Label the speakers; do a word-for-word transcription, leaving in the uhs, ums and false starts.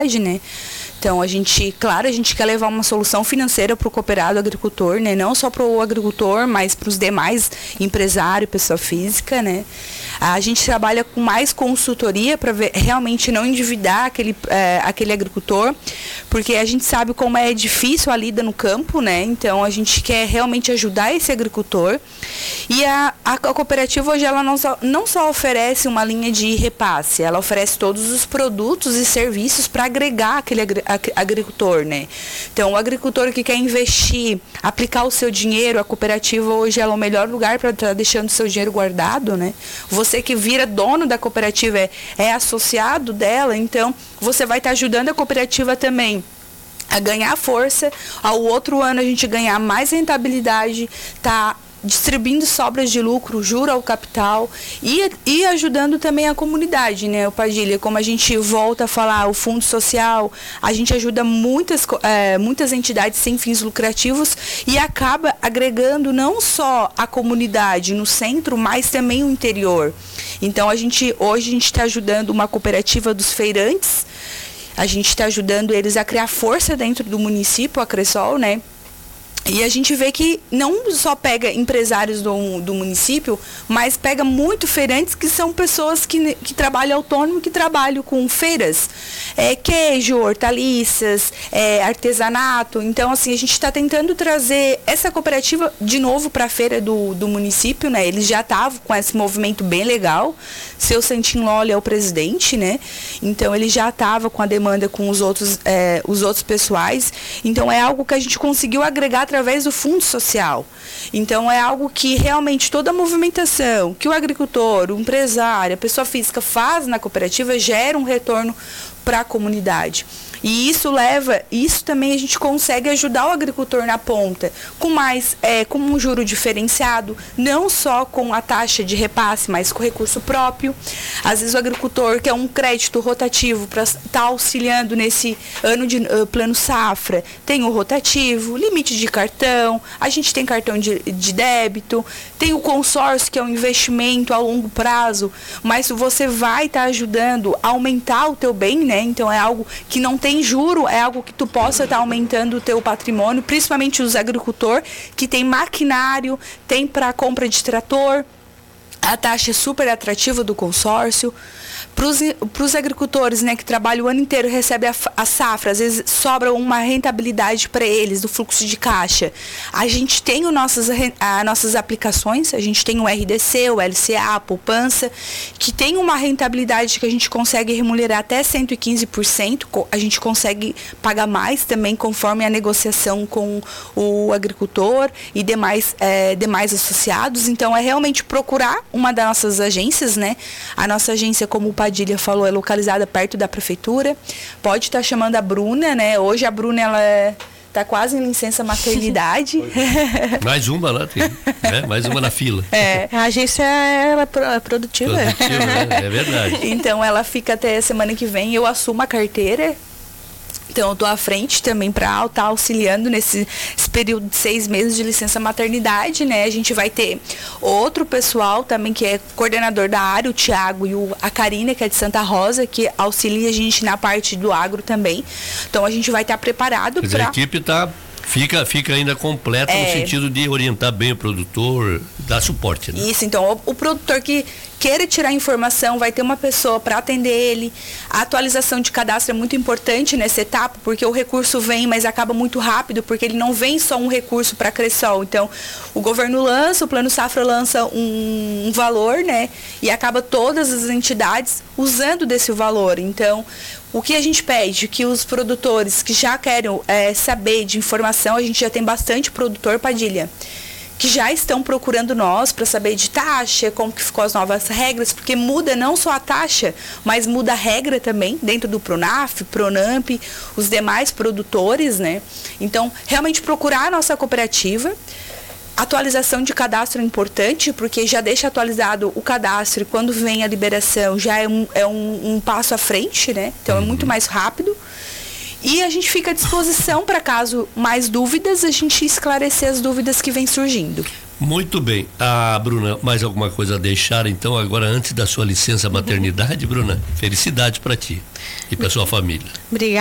Speaker 1: né? Então, a gente, claro, a gente quer levar uma solução financeira para o cooperado agricultor, né? Não só para o agricultor, mas para os demais empresários, pessoa física, né? A gente trabalha com mais consultoria para realmente não endividar aquele, é, aquele agricultor, porque a gente sabe como é difícil a lida no campo, né? Então, a gente quer realmente ajudar esse agricultor. E a, a cooperativa hoje, ela não só, não só oferece uma linha de repasse, ela oferece todos os produtos e serviços para agregar aquele agricultor. agricultor, né? Então, o agricultor que quer investir, aplicar o seu dinheiro, a cooperativa hoje é o melhor lugar para estar deixando o seu dinheiro guardado, né? Você que vira dono da cooperativa, é, é associado dela, então você vai estar ajudando a cooperativa também a ganhar força, ao outro ano a gente ganhar mais rentabilidade, tá distribuindo sobras de lucro, juro ao capital e, e ajudando também a comunidade, né, o Padilha? Como a gente volta a falar, o Fundo Social, a gente ajuda muitas, é, muitas entidades sem fins lucrativos e acaba agregando não só a comunidade no centro, mas também o interior. Então, a gente, hoje a gente está ajudando uma cooperativa dos feirantes, a gente está ajudando eles a criar força dentro do município, a Cressol, né? E a gente vê que não só pega empresários do, do município, mas pega muito feirantes que são pessoas que, que trabalham autônomo, que trabalham com feiras, é, queijo, hortaliças, é, artesanato. Então, assim, a gente está tentando trazer essa cooperativa de novo para a feira do, do município, né? Eles já estavam com esse movimento bem legal. Seu Santin Loli é o presidente, né? Então, ele já estava com a demanda com os outros, é, os outros pessoais. Então, é algo que a gente conseguiu agregar através do Fundo Social. Então, é algo que realmente toda a movimentação que o agricultor, o empresário, a pessoa física faz na cooperativa gera um retorno para a comunidade. E isso leva, isso também a gente consegue ajudar o agricultor na ponta, com mais, é, com um juro diferenciado, não só com a taxa de repasse, mas com recurso próprio. Às vezes o agricultor quer um crédito rotativo para estar tá auxiliando nesse ano de uh, plano safra, tem o rotativo, limite de cartão, a gente tem cartão de, de débito, tem o consórcio, que é um investimento a longo prazo, mas você vai estar tá ajudando a aumentar o teu bem, né? Então é algo que não tem juro, é algo que tu possa estar tá aumentando o teu patrimônio, principalmente os agricultores que tem maquinário, tem para compra de trator, a taxa é super atrativa do consórcio. Para os agricultores, né, que trabalham o ano inteiro, recebem a, a safra, às vezes sobra uma rentabilidade para eles do fluxo de caixa. A gente tem o nossas, a, nossas aplicações, a gente tem o R D C, o L C A, a poupança, que tem uma rentabilidade que a gente consegue remunerar até cento e quinze por cento, a gente consegue pagar mais também conforme a negociação com o agricultor e demais, é, demais associados. Então, é realmente procurar uma das nossas agências, né? A nossa agência, como o Padilha falou, é localizada perto da prefeitura. Pode estar chamando a Bruna, né? Hoje a Bruna, ela é, tá quase em licença maternidade.
Speaker 2: Mais uma lá, tem, né? Mais uma na fila.
Speaker 1: É, a agência ela é produtiva.
Speaker 2: Produtiva, né? É verdade.
Speaker 1: Então ela fica até semana que vem, eu assumo a carteira. Então, eu estou à frente também para estar auxiliando nesse período de seis meses de licença maternidade, né? A gente vai ter outro pessoal também que é coordenador da área, o Tiago e o, a Karina, que é de Santa Rosa, que auxilia a gente na parte do agro também. Então, a gente vai estar preparado para...
Speaker 2: A equipe está... Fica, fica ainda completa é, no sentido de orientar bem o produtor, dar suporte, né?
Speaker 1: Isso, então, o, o produtor que queira tirar informação, vai ter uma pessoa para atender ele. A atualização de cadastro é muito importante nessa etapa, porque o recurso vem, mas acaba muito rápido, porque ele não vem só um recurso para a Cressol. Então, o governo lança, o Plano Safra lança um, um valor, né? E acaba todas as entidades usando desse valor. Então, o que a gente pede? Que os produtores que já querem é, saber de informação, a gente já tem bastante produtor, Padilha, que já estão procurando nós para saber de taxa, como que ficou as novas regras, porque muda não só a taxa, mas muda a regra também dentro do Pronaf, Pronamp, os demais produtores, né? Então, realmente procurar a nossa cooperativa. Atualização de cadastro é importante, porque já deixa atualizado o cadastro e quando vem a liberação já é um, é um, um passo à frente, né? Então é muito mais rápido. E a gente fica à disposição para caso mais dúvidas, a gente esclarecer as dúvidas que vêm surgindo.
Speaker 2: Muito bem. Ah, Bruna, mais alguma coisa a deixar então agora antes da sua licença maternidade, Bruna? Felicidade para ti e para sua família.
Speaker 1: Obrigada.